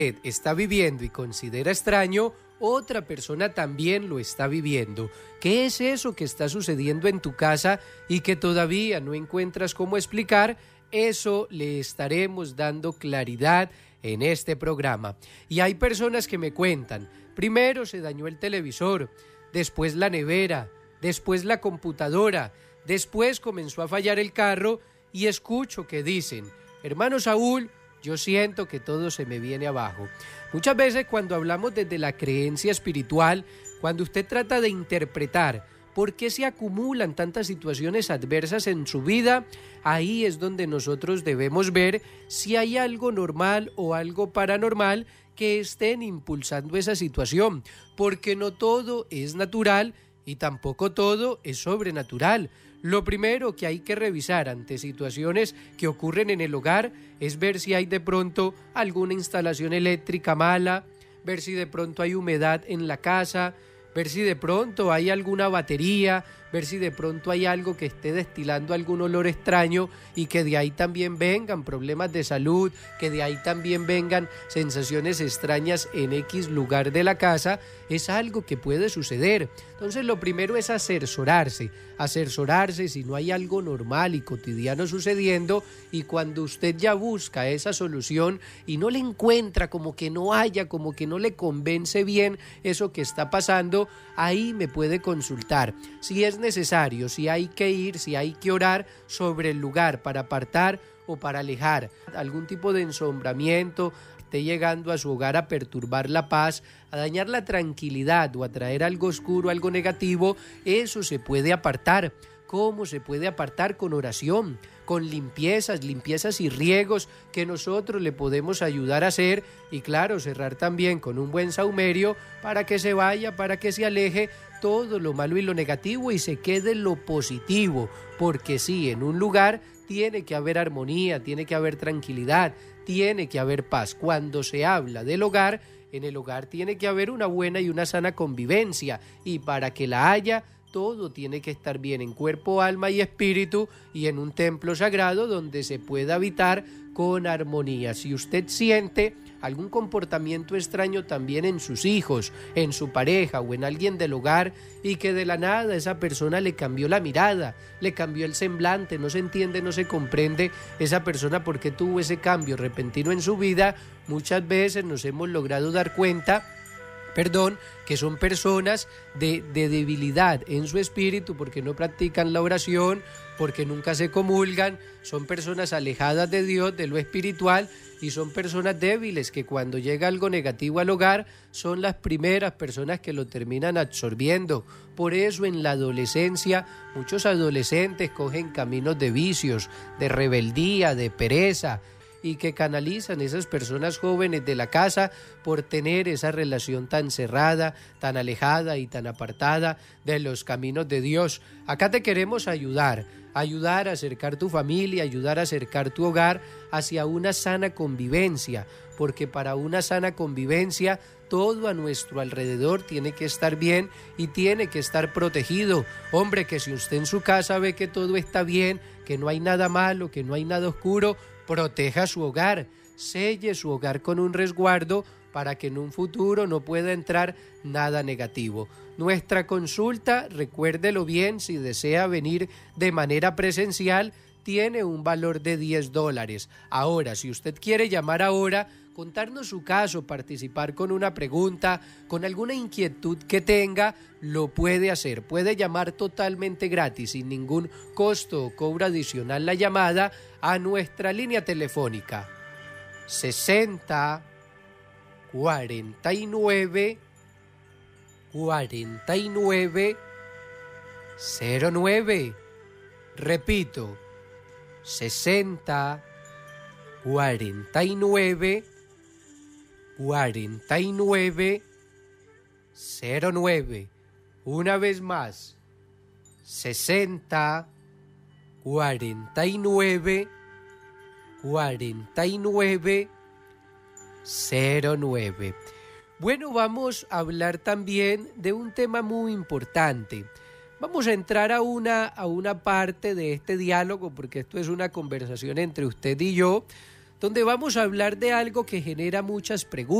está viviendo y considera extraño, otra persona también lo está viviendo. ¿Qué es eso que está sucediendo en tu casa y que todavía no encuentras cómo explicar? Eso le estaremos dando claridad en este programa. Y hay personas que me cuentan, primero se dañó el televisor, después la nevera, después la computadora, después comenzó a fallar el carro y escucho que dicen, hermano Saúl, yo siento que todo se me viene abajo. Muchas veces cuando hablamos desde la creencia espiritual, cuando usted trata de interpretar por qué se acumulan tantas situaciones adversas en su vida, ahí es donde nosotros debemos ver si hay algo normal o algo paranormal que estén impulsando esa situación, porque no todo es natural y tampoco todo es sobrenatural. Lo primero que hay que revisar ante situaciones que ocurren en el hogar es ver si hay de pronto alguna instalación eléctrica mala, ver si de pronto hay humedad en la casa, ver si de pronto hay alguna batería, ver si de pronto hay algo que esté destilando algún olor extraño y que de ahí también vengan problemas de salud, que de ahí también vengan sensaciones extrañas en X lugar de la casa, es algo que puede suceder. Entonces lo primero es asesorarse si no hay algo normal y cotidiano sucediendo, y cuando usted ya busca esa solución y no le encuentra, como que no haya, como que no le convence bien eso que está pasando, ahí me puede consultar. Si es necesario, si hay que ir, si hay que orar sobre el lugar para apartar o para alejar algún tipo de ensombramiento, esté llegando a su hogar a perturbar la paz, a dañar la tranquilidad o a traer algo oscuro, algo negativo, eso se puede apartar. ¿Cómo se puede apartar? Con oración, con limpiezas y riegos que nosotros le podemos ayudar a hacer, y claro, cerrar también con un buen saumerio para que se vaya, para que se aleje todo lo malo y lo negativo y se quede lo positivo, porque sí, en un lugar tiene que haber armonía, tiene que haber tranquilidad, tiene que haber paz. Cuando se habla del hogar, en el hogar tiene que haber una buena y una sana convivencia, y para que la haya, todo tiene que estar bien en cuerpo, alma y espíritu, y en un templo sagrado donde se pueda habitar con armonía. Si usted siente algún comportamiento extraño también en sus hijos, en su pareja o en alguien del hogar, y que de la nada esa persona le cambió la mirada, le cambió el semblante, no se entiende, no se comprende esa persona por qué tuvo ese cambio repentino en su vida, muchas veces nos hemos logrado dar cuenta que son personas de debilidad en su espíritu, porque no practican la oración, porque nunca se comulgan, son personas alejadas de Dios, de lo espiritual, y son personas débiles que cuando llega algo negativo al hogar son las primeras personas que lo terminan absorbiendo. Por eso en la adolescencia muchos adolescentes cogen caminos de vicios, de rebeldía, de pereza, y que canalizan esas personas jóvenes de la casa por tener esa relación tan cerrada, tan alejada y tan apartada de los caminos de Dios. Acá te queremos ayudar a acercar tu familia, ayudar a acercar tu hogar hacia una sana convivencia, porque para una sana convivencia todo a nuestro alrededor tiene que estar bien y tiene que estar protegido. Hombre, que si usted en su casa ve que todo está bien, que no hay nada malo, que no hay nada oscuro, proteja su hogar, selle su hogar con un resguardo para que en un futuro no pueda entrar nada negativo. Nuestra consulta, recuérdelo bien, si desea venir de manera presencial, tiene un valor de $10. Ahora, si usted quiere llamar ahora, contarnos su caso, participar con una pregunta, con alguna inquietud que tenga, lo puede hacer. Puede llamar totalmente gratis, sin ningún costo o cobro adicional la llamada a nuestra línea telefónica 60 49 49 09. Repito, 60 49 49 09. Una vez más, 60 49 49 09. Bueno, vamos a hablar también de un tema muy importante. Vamos a entrar a una parte de este diálogo, porque esto es una conversación entre usted y yo, donde vamos a hablar de algo que genera muchas preguntas